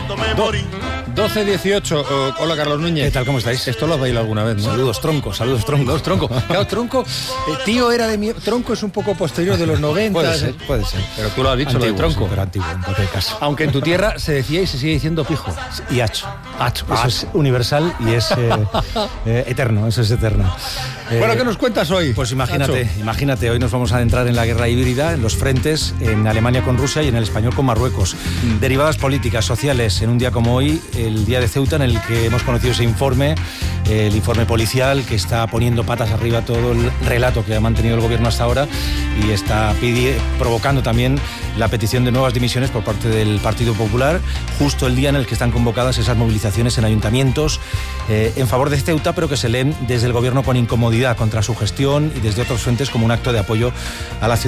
12:18. Hola, Carlos Núñez. ¿Qué tal? ¿Cómo estáis? Esto lo has bailado alguna vez, ¿no? Saludos, tronco. Tronco. Claro, Tronco, tío era de mi... Tronco es un poco posterior de los 90. Puede ser. Pero tú lo has dicho, antiguo, lo de Tronco. Sí, pero antiguo, en cualquier caso. Aunque en tu tierra se decía y se sigue diciendo pijo. Y hacho. Eso es universal y es eterno, eso es eterno. Bueno, ¿qué nos cuentas hoy? Pues imagínate, hoy nos vamos a adentrar en la guerra híbrida, en los frentes, en Alemania con Rusia y en el español con Marruecos. Derivadas políticas, sociales, en un día como hoy, el día de Ceuta, en el que hemos conocido ese informe, el informe policial que está poniendo patas arriba todo el relato que ha mantenido el gobierno hasta ahora y está provocando también la petición de nuevas dimisiones por parte del Partido Popular, justo el día en el que están convocadas esas movilizaciones en ayuntamientos en favor de Ceuta, pero que se leen desde el gobierno con incomodidad contra su gestión y desde otros frentes como un acto de apoyo a la ciudad.